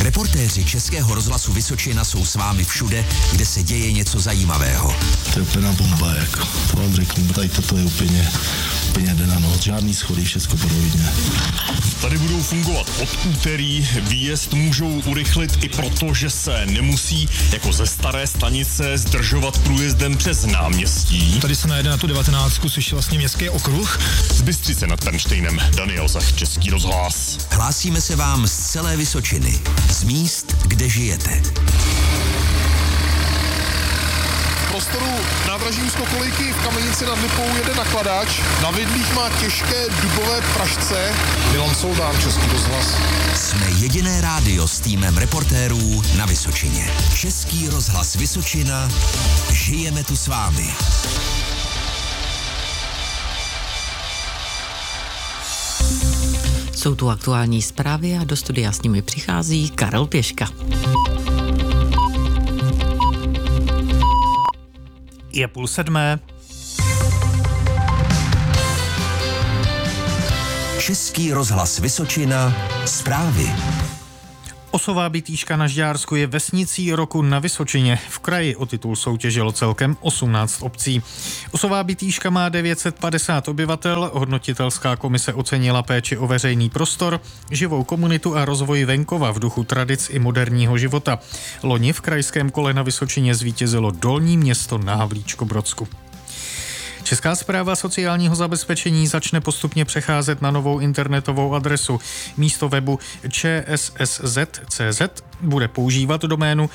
Reportéři Českého rozhlasu Vysočina jsou s vámi všude, kde se děje něco zajímavého. To je úplná bomba, jako. To vám řeknu, tady toto je úplně den na noc, žádný schody, všecko providně. Tady budou fungovat od úterý, výjezd můžou urychlit i proto, že se nemusí jako ze staré stanice zdržovat průjezdem přes náměstí. Tady se najede na tu 19, což je vlastně městský okruh. Z Bystřice nad Pernštejnem, Daniel Zach, Český rozhlas. Hlásíme se vám z celé Vysočiny, z míst, kde žijete. V prostoru nádraží úzkokolejky v Kamenici nad Lipou jede nakladač. Na vidlích má těžké dubové pražce. Milan Soldán, Český rozhlas. Jsme jediné rádio s týmem reportérů na Vysočině. Český rozhlas Vysočina. Žijeme tu s vámi. Jsou tu aktuální zprávy a do studia s nimi přichází Karel Pěška. Je 6:30. Český rozhlas Vysočina. Zprávy. Osová Bytýška na Žďársku je vesnicí roku na Vysočině. V kraji o titul soutěžilo celkem 18 obcí. Osová Bytýška má 950 obyvatel, hodnotitelská komise ocenila péči o veřejný prostor, živou komunitu a rozvoj venkova v duchu tradic i moderního života. Loni v krajském kole na Vysočině zvítězilo Dolní Město na Havlíčkobrodsku. Česká správa sociálního zabezpečení začne postupně přecházet na novou internetovou adresu. Místo webu čssz.cz bude používat doménu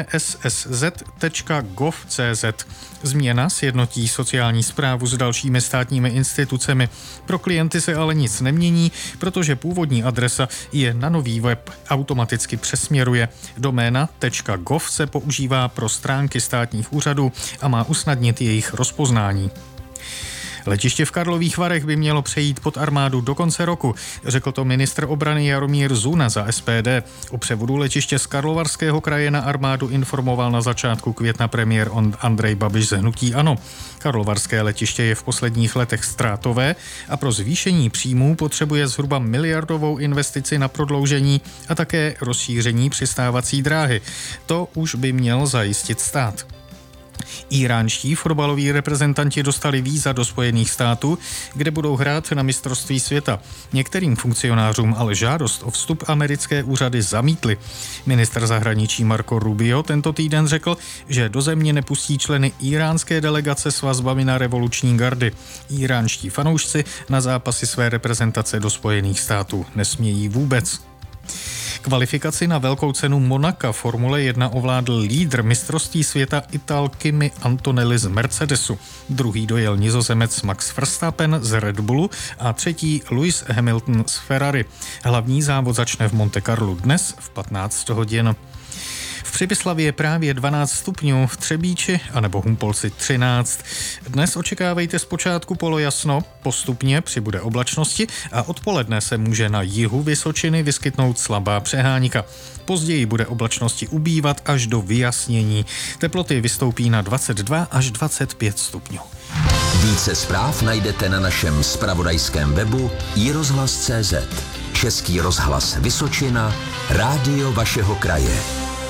čssz.gov.cz. Změna sjednotí sociální správu s dalšími státními institucemi. Pro klienty se ale nic nemění, protože původní adresa je na nový web automaticky přesměruje. Doména .gov se používá pro stránky státních úřadů a má usnadnit jejich rozpoznání. Letiště v Karlových Varech by mělo přejít pod armádu do konce roku, řekl to ministr obrany Jaromír Zuna za SPD. O převodu letiště z Karlovarského kraje na armádu informoval na začátku května premiér Andrej Babiš z hnutí ANO. Karlovarské letiště je v posledních letech ztrátové a pro zvýšení příjmů potřebuje zhruba miliardovou investici na prodloužení a také rozšíření přistávací dráhy. To už by měl zajistit stát. Íránští fotbaloví reprezentanti dostali víza do Spojených států, kde budou hrát na mistrovství světa. Některým funkcionářům ale žádost o vstup americké úřady zamítly. Ministr zahraničí Marco Rubio tento týden řekl, že do země nepustí členy íránské delegace s vazbami na revoluční gardy. Íránští fanoušci na zápasy své reprezentace do Spojených států nesmějí vůbec. Kvalifikaci na velkou cenu Monaka Formule 1 ovládl lídr mistrovství světa Ital Kimi Antonelli z Mercedesu. Druhý dojel Nizozemec Max Verstappen z Red Bullu a třetí Lewis Hamilton z Ferrari. Hlavní závod začne v Monte Carlu dnes v 15 hodin. V Přibyslavi je právě 12 stupňů, v Třebíči anebo Humpolci 13. Dnes očekávejte zpočátku polojasno, postupně přibude oblačnosti a odpoledne se může na jihu Vysočiny vyskytnout slabá přehánka. Později bude oblačnosti ubývat až do vyjasnění. Teploty vystoupí na 22 až 25 stupňů. Více zpráv najdete na našem zpravodajském webu iRozhlas.cz. Český rozhlas Vysočina, rádio vašeho kraje.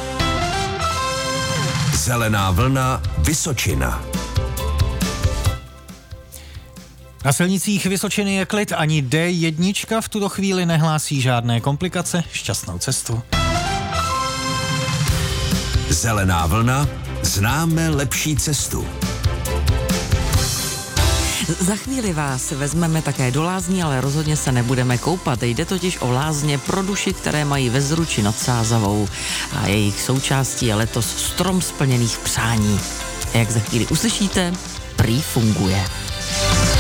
Zelená vlna Vysočina. Na silnicích Vysočiny je klid, ani D1 v tuto chvíli nehlásí žádné komplikace. Šťastnou cestu. Zelená vlna, známe lepší cestu. Za chvíli vás vezmeme také do lázní, ale rozhodně se nebudeme koupat. Jde totiž o lázně pro duši, které mají ve Zruči nad Sázavou. A jejich součástí je letos strom splněných přání. A jak za chvíli uslyšíte, prý funguje.